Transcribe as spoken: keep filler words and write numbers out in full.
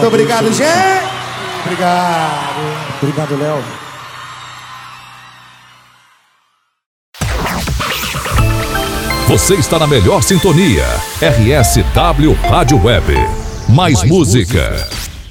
Muito obrigado, gente. Obrigado. Obrigado, Léo. Você está na melhor sintonia. R S W Rádio Web. Mais, Mais música. música.